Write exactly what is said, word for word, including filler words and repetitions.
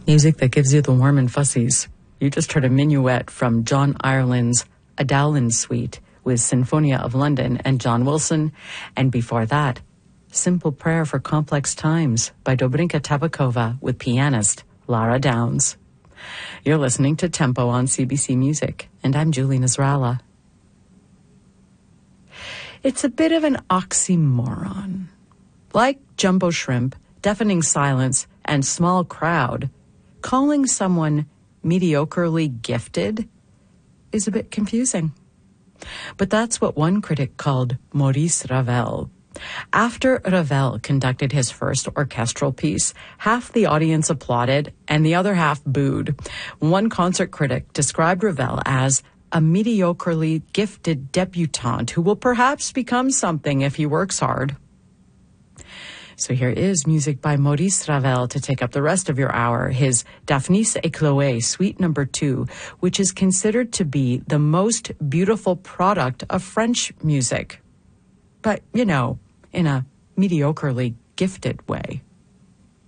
Music that gives you the warm and fuzzies. You just heard a minuet from John Ireland's Adalyn Suite with Sinfonia of London and John Wilson, and before that, Simple Prayer for Complex Times by Dobrinka Tabakova with pianist Lara Downs. You're listening to Tempo on C B C Music, and I'm Julie Nasrallah. It's a bit of an oxymoron. Like jumbo shrimp, deafening silence, and small crowd, calling someone mediocrely gifted is a bit confusing. But that's what one critic called Maurice Ravel. After Ravel conducted his first orchestral piece, half the audience applauded and the other half booed. One concert critic described Ravel as a mediocrely gifted debutante who will perhaps become something if he works hard. So here is music by Maurice Ravel to take up the rest of your hour, his Daphnis et Chloé, Suite Number Two, which is considered to be the most beautiful product of French music. But, you know, in a mediocrely gifted way.